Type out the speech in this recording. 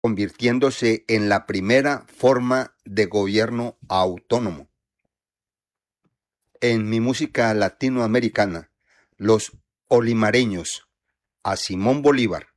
convirtiéndose en la primera forma de gobierno autónomo. En mi música latinoamericana, los olimareños, a Simón Bolívar,